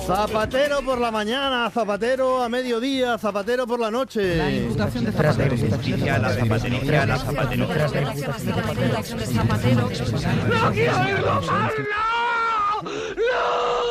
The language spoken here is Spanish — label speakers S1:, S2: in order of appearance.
S1: Zapatero por la mañana, zapatero a mediodía, zapatero por la noche.
S2: La imputación de Zapatero.
S3: La zapatería, la Zapatero.
S4: ¡No quiero ir, no! ¡No!